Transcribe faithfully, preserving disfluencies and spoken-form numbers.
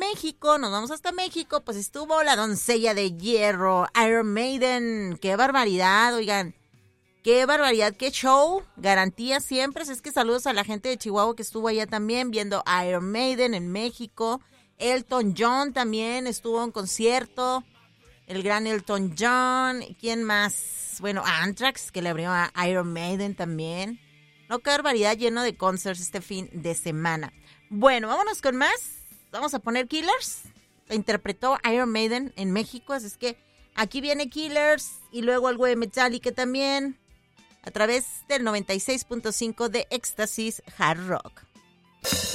México, nos vamos hasta México, pues estuvo la doncella de hierro, Iron Maiden. ¡Qué barbaridad, oigan! ¡Qué barbaridad, qué show! Garantía siempre. Es que saludos a la gente de Chihuahua que estuvo allá también viendo Iron Maiden en México. Elton John también estuvo en concierto. El gran Elton John. ¿Quién más? Bueno, Anthrax, que le abrió a Iron Maiden también. No, qué barbaridad, lleno de concerts este fin de semana. Bueno, vámonos con más. Vamos a poner Killers. La interpretó Iron Maiden en México, así es que aquí viene Killers y luego algo de Metallica también, a través del noventa y seis punto cinco de Éxtasis Hard Rock.